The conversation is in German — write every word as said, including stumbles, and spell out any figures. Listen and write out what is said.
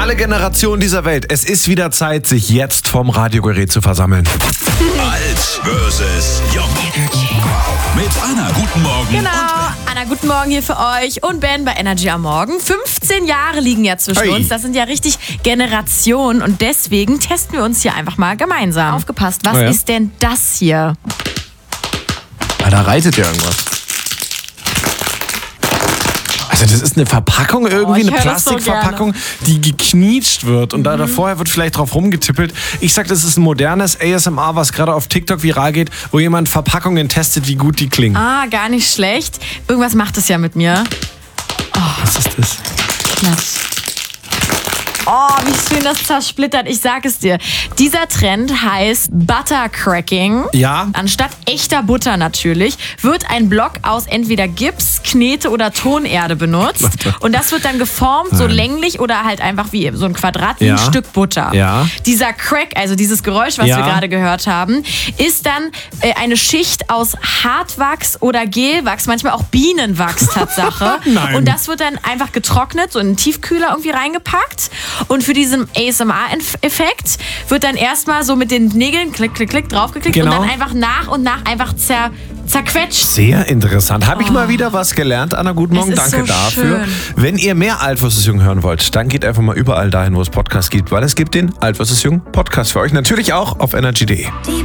alle Generationen dieser Welt. Es ist wieder Zeit, sich jetzt vorm Radiogerät zu versammeln. Alt versus Jung. Mit Anna, guten Morgen. Genau, Anna, guten Morgen hier für euch und Ben bei Energy am Morgen. fünfzehn Jahre liegen ja zwischen Hey. uns, das sind ja richtig Generationen und deswegen testen wir uns hier einfach mal gemeinsam. Aufgepasst, was Oh ja. ist denn das hier? Ah, da reitet ja irgendwas. Also das ist eine Verpackung irgendwie, ich eine höre das so Plastikverpackung, die geknietscht wird und da, da vorher wird vielleicht drauf rumgetippelt. Ich sag, das ist ein modernes A S M R, was gerade auf TikTok viral geht, wo jemand Verpackungen testet, wie gut die klingen. Ah, gar nicht schlecht. Irgendwas macht es ja mit mir. Was ist das? Klasse. Oh, wie schön das zersplittert. Ich sag es dir. Dieser Trend heißt Buttercracking. Ja. Anstatt echter Butter natürlich, wird ein Block aus entweder Gips, Knete oder Tonerde benutzt. Und das wird dann geformt, so länglich oder halt einfach wie so ein Quadrat, wie Ja. ein Stück Butter. Ja. Dieser Crack, also dieses Geräusch, was Ja. wir gerade gehört haben, ist dann äh, eine Schicht aus Hartwachs oder Gelwachs, manchmal auch Bienenwachs, Tatsache. Nein. Und das wird dann einfach getrocknet, so in einen Tiefkühler irgendwie reingepackt. Und für diesen A S M R-Effekt wird dann erstmal so mit den Nägeln klick, klick, klick draufgeklickt Genau. und dann einfach nach und nach einfach zer, zerquetscht. Sehr interessant. Habe ich mal wieder was gelernt, Anna. Guten Morgen, Es ist danke so dafür. schön. Wenn ihr mehr Alt versus Jung hören wollt, dann geht einfach mal überall dahin, wo es Podcasts gibt, weil es gibt den Alt versus Jung Podcast für euch. Natürlich auch auf energy punkt de.